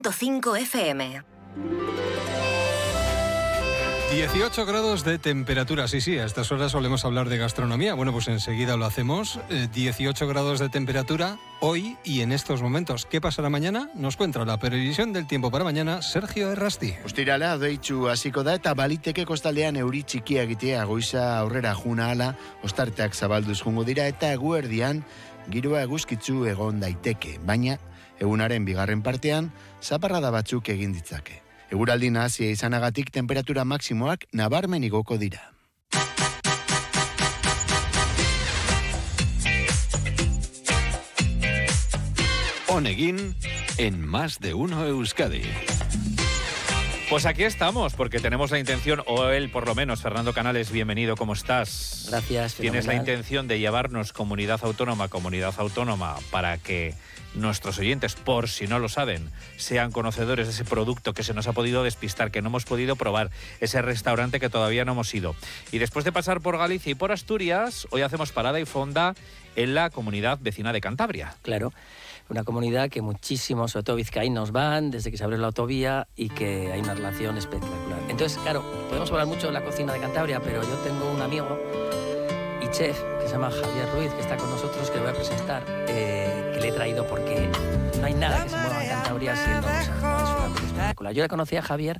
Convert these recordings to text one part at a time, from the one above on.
5 FM. 18 grados de temperatura, sí, a estas horas solemos hablar de gastronomía. Bueno, pues enseguida lo hacemos. 18 grados de temperatura hoy y en estos momentos. ¿Qué pasará mañana? Nos cuenta la previsión del tiempo para mañana Sergio Errasti. Ostirala deitzu hasiko da eta baliteke kostaldean euri txikia egitea goiza aurrera juna ala, ostarteak zabalduz jungo dira eta eguerdian giroa eguzkitzu egon daiteke, baina egunaren bigarren partean zaparrada batzuk egin ditzake. Eguraldi nahazia izanagatik temperatura maksimoak nabarmen igoko dira. Oneguin en Más de Uno Euskadi. Pues aquí estamos, porque tenemos la intención, o él por lo menos, Fernando Canales, bienvenido, ¿cómo estás? Gracias. Tienes la intención de llevarnos comunidad autónoma a comunidad autónoma para que nuestros oyentes, por si no lo saben, sean conocedores de ese producto que se nos ha podido despistar, que no hemos podido probar, ese restaurante que todavía no hemos ido. Y después de pasar por Galicia y por Asturias, hoy hacemos parada y fonda en la comunidad vecina de Cantabria. Claro, una comunidad que muchísimos, sobre todo vizcaínos, van desde que se abrió la autovía y que hay una relación espectacular. Entonces, claro, podemos hablar mucho de la cocina de Cantabria, pero yo tengo un amigo y chef que se llama Javier Ruiz, que está con nosotros, que le voy a presentar, que le he traído porque no hay nada que se mueva en Cantabria siendo es una cosa espectacular. Yo le conocí a Javier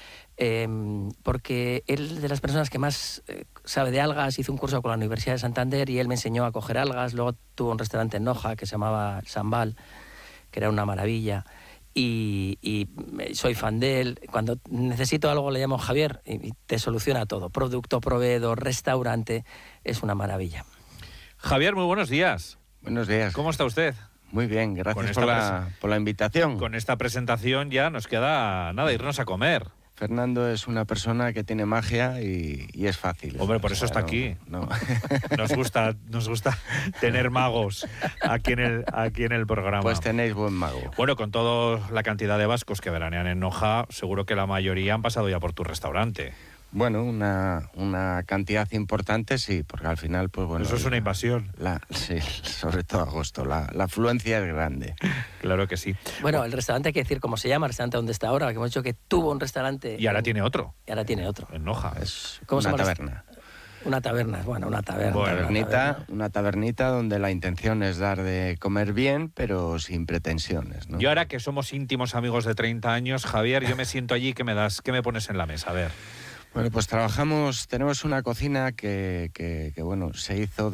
porque él, de las personas que más sabe de algas, hizo un curso con la Universidad de Santander y él me enseñó a coger algas. Luego tuvo un restaurante en Noja que se llamaba Sambal, que era una maravilla, y soy fan de él. Cuando necesito algo le llamo Javier y te soluciona todo: producto, proveedor, restaurante. Es una maravilla. Javier, muy buenos días. Buenos días. ¿Cómo está usted? Muy bien, gracias por la invitación. Con esta presentación ya nos queda nada, irnos a comer. Fernando es una persona que tiene magia y es fácil. Hombre, por eso está aquí. No. Nos gusta tener magos aquí en el programa. Pues tenéis buen mago. Bueno, con toda la cantidad de vascos que veranean en Noja, seguro que la mayoría han pasado ya por tu restaurante. Bueno, una cantidad importante sí, porque al final, pues bueno... Eso es una invasión. Sí, sobre todo agosto, la afluencia es grande. Claro que sí. Bueno, el restaurante hay que decir cómo se llama, el restaurante donde está ahora, que hemos dicho que tuvo un restaurante... Y ahora tiene otro. En Noja. Es una taberna. Una taberna. Una tabernita donde la intención es dar de comer bien, pero sin pretensiones, ¿no? Yo ahora que somos íntimos amigos de 30 años, Javier, yo me siento allí, ¿qué me pones en la mesa? A ver... Bueno, pues tenemos una cocina que bueno, se hizo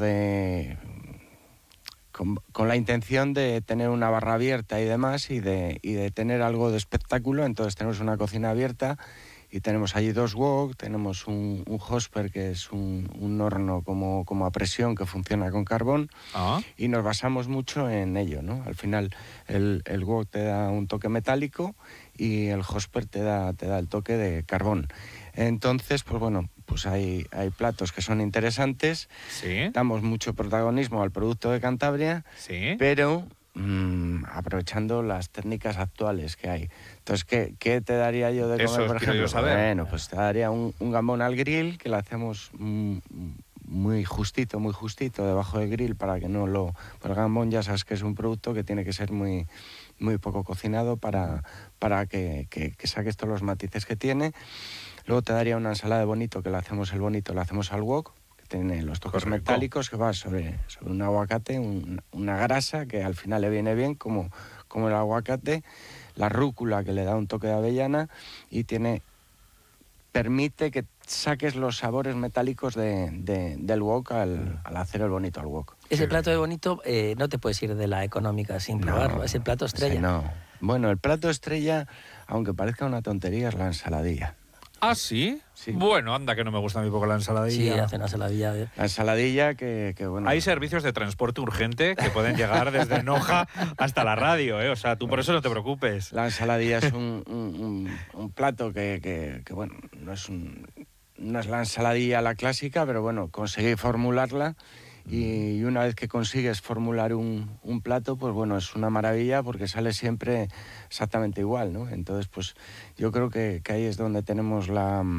con la intención de tener una barra abierta y demás, y de tener algo de espectáculo. Entonces tenemos una cocina abierta y tenemos allí 2 wok, tenemos un hosper, que es un horno como a presión que funciona con carbón, y nos basamos mucho en ello, ¿no? Al final el wok te da un toque metálico y el hosper te da el toque de carbón. Entonces, pues bueno, pues hay platos que son interesantes. ¿Sí? Damos mucho protagonismo al producto de Cantabria, ¿sí? Pero aprovechando las técnicas actuales que hay. Entonces, ¿qué te daría yo de comer, por ejemplo? Yo saber. Bueno, pues te daría un gambón al grill, que lo hacemos muy justito debajo del grill para que no lo... Pues el gambón ya sabes que es un producto que tiene que ser muy poco cocinado para que saques todos los matices que tiene. Luego te daría una ensalada de bonito, que lo hacemos al wok, que tiene los toques metálicos, que va sobre un aguacate, una grasa que al final le viene bien, como el aguacate, la rúcula, que le da un toque de avellana, y permite que saques los sabores metálicos del wok al hacer el bonito al wok. Ese plato de bonito no te puedes ir de la económica sin probarlo, es el plato estrella. No. Bueno, el plato estrella, aunque parezca una tontería, es la ensaladilla. ¿Ah, sí? Sí. Bueno, anda, que no me gusta a mí poco la ensaladilla. Sí, hace una ensaladilla. La ensaladilla que bueno... Hay servicios de transporte urgente que pueden llegar desde Noja hasta la radio, ¿eh? O sea, tú por eso no te preocupes. La ensaladilla es un plato que bueno, no es la ensaladilla la clásica, pero bueno, conseguí formularla. Y una vez que consigues formular un plato, pues bueno, es una maravilla porque sale siempre exactamente igual, ¿no? Entonces, pues yo creo que ahí es donde tenemos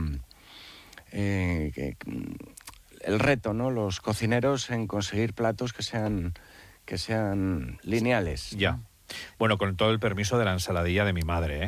el reto, ¿no? Los cocineros en conseguir platos que sean lineales. Ya. Bueno, con todo el permiso de la ensaladilla de mi madre, ¿eh?